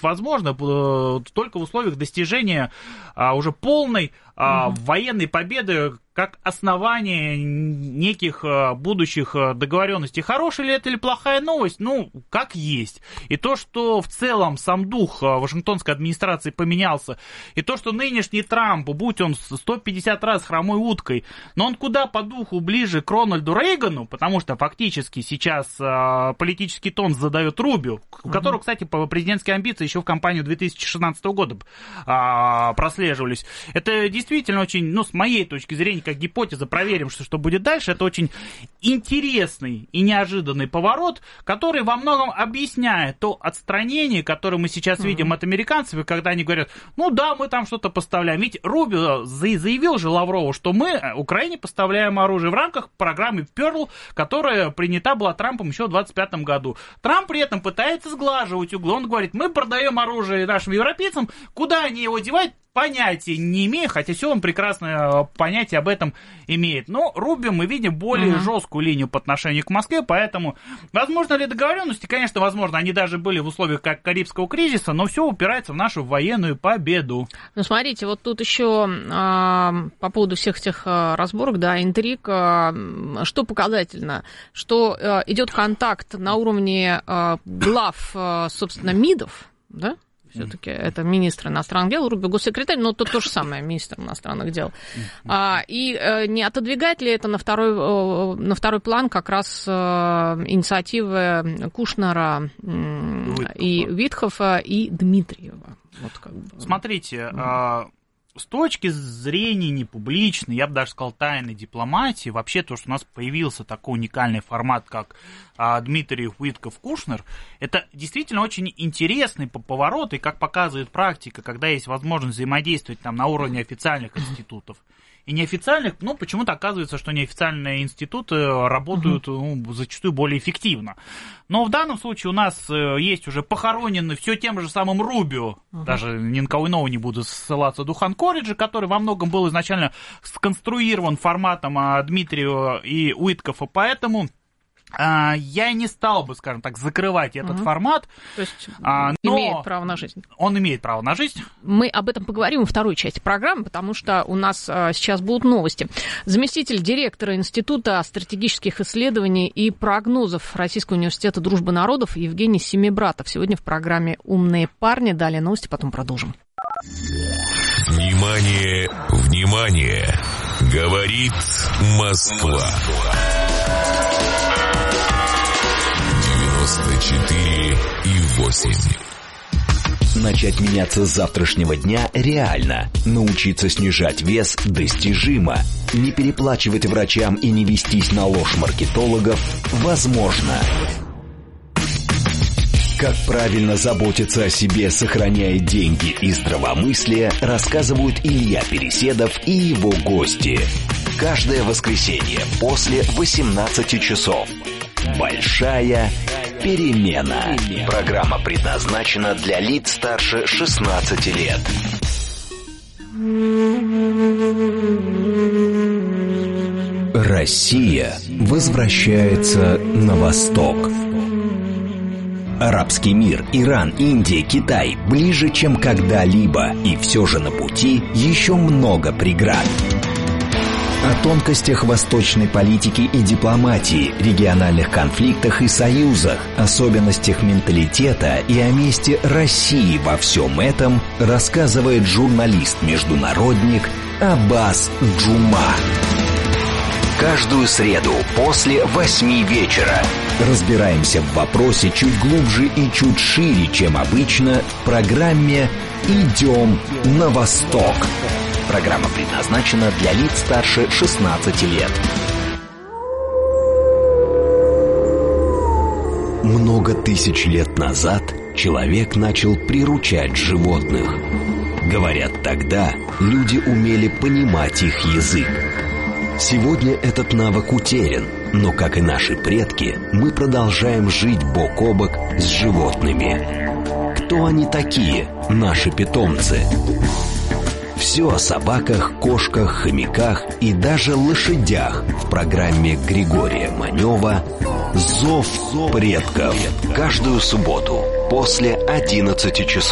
возможно только в условиях достижения уже полной военной победы как основание неких будущих договоренностей. Хорошая ли это или плохая новость? Ну, как есть. И то, что в целом сам дух Вашингтонской администрации поменялся, и то, что нынешний Трамп, будь он 150 раз хромой уткой, но он куда по духу ближе к Рональду Рейгану, потому что фактически сейчас политический тон задает Рубио, у которого, кстати, президентские амбиции еще в кампанию 2016 года прослеживались. Это действительно очень, ну, с моей точки зрения, как гипотеза, проверим, что будет дальше, это очень интересный и неожиданный поворот, который во многом объясняет то отстранение, которое мы сейчас видим от американцев, когда они говорят, ну да, мы там что-то поставляем. Ведь Рубио заявил же Лаврову, что мы Украине поставляем оружие в рамках программы Pearl, которая принята была Трампом еще в 2025 году. Трамп при этом пытается сглаживать углы. Он говорит, мы продаем оружие нашим европейцам, куда они его девать? Понятия не имею, хотя все он прекрасное понятие об этом имеет. Но Рубио мы видим более жесткую линию по отношению к Москве, поэтому возможно ли договоренности? Конечно, возможно, они даже были в условиях как Карибского кризиса, но все упирается в нашу военную победу. Ну, смотрите, вот тут еще по поводу всех этих разборок, да, интриг, что показательно, что идет контакт на уровне глав, собственно, МИДов, да? Все-таки это министр иностранных дел, Рубио госсекретарь, но то же самое, министр иностранных дел. И не отодвигает ли это на второй план как раз инициативы Кушнера и Витхофа и Дмитриева? Вот как бы. Смотрите, с точки зрения непубличной, я бы даже сказал, тайной дипломатии, вообще то, что у нас появился такой уникальный формат, как Дмитриев, Уитков, Кушнер, это действительно очень интересный поворот, и как показывает практика, когда есть возможность взаимодействовать там на уровне официальных институтов и неофициальных, ну, почему-то оказывается, что неофициальные институты работают зачастую более эффективно. Но в данном случае у нас есть уже похороненный все тем же самым Рубио, даже ни на кого иного не буду ссылаться, Духан Корриджи, который во многом был изначально сконструирован форматом Дмитриева и Уиткофа, поэтому я не стал бы, скажем так, закрывать этот формат. То есть имеет право на жизнь. Он имеет право на жизнь. Мы об этом поговорим во второй части программы, потому что у нас сейчас будут новости. Заместитель директора Института стратегических исследований и прогнозов Российского университета дружбы народов Евгений Семибратов. Сегодня в программе «Умные парни». Далее новости, потом продолжим. Внимание, внимание! Говорит Москва. 94,8. Начать меняться с завтрашнего дня реально. Научиться снижать вес достижимо. Не переплачивать врачам и не вестись на ложь маркетологов возможно. Как правильно заботиться о себе, сохраняя деньги и здравомыслие, рассказывают Илья Переседов и его гости. Каждое воскресенье после 18 часов. Большая перемена. Программа предназначена для лиц старше 16 лет. Россия возвращается на восток. Арабский мир, Иран, Индия, Китай ближе, чем когда-либо. И все же на пути еще много преград. О тонкостях восточной политики и дипломатии, региональных конфликтах и союзах, особенностях менталитета и о месте России во всем этом рассказывает журналист-международник Аббас Джума. Каждую среду после 8 вечера разбираемся в вопросе чуть глубже и чуть шире, чем обычно, в программе «Идем на восток». Программа предназначена для лиц старше 16 лет. Много тысяч лет назад человек начал приручать животных. Говорят, тогда люди умели понимать их язык. Сегодня этот навык утерян, но, как и наши предки, мы продолжаем жить бок о бок с животными. Кто они такие, наши питомцы? Все о собаках, кошках, хомяках и даже лошадях в программе Григория Манева «Зов предков». Каждую субботу после 11 часов.